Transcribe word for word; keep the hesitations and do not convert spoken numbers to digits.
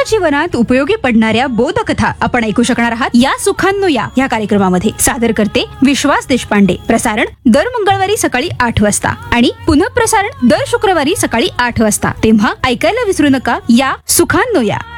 रोजच्या जीवनात उपयोगी पडणाऱ्या बोधकथा आपण ऐकू शकणार आहात या सुखांनो या या कार्यक्रमामध्ये. सादर करते विश्वास देशपांडे. प्रसारण दर मंगळवारी सकाळी आठ वाजता आणि पुनःप्रसारण दर शुक्रवारी सकाळी आठ वाजता. तेव्हा ऐकायला विसरू नका या सुखांनो या.